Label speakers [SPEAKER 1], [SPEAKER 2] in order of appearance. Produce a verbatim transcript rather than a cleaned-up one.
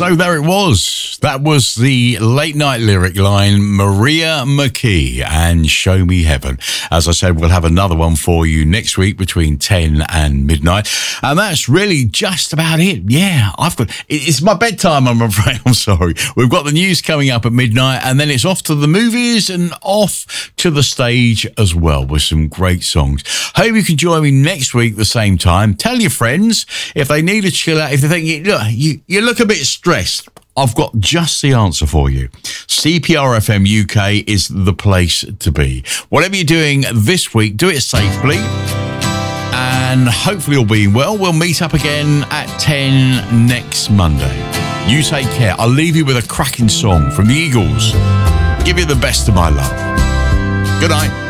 [SPEAKER 1] So there it was. That was the late night lyric line, Maria McKee and Show Me Heaven. As I said, we'll have another one for you next week between ten and midnight. And that's really just about it. Yeah, I've got, it's my bedtime, I'm afraid. I'm sorry. We've got the news coming up at midnight, and then it's off to the movies and off to the stage as well with some great songs. Hope you can join me next week at the same time. Tell your friends if they need a chill out, if they think, look, you, you look a bit stressed, I've got just the answer for you. C P R F M U K is the place to be. Whatever you're doing this week, do it safely. And hopefully all being well, we'll meet up again at ten next Monday. You take care. I'll leave you with a cracking song from the Eagles. Give you the best of my love. Good night.